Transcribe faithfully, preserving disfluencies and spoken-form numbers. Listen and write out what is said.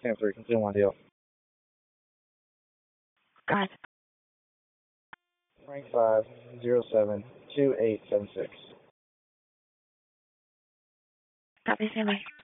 ten three, consume one deal. God. Rank five, zero seven, two eight seven six. Copy, stand by.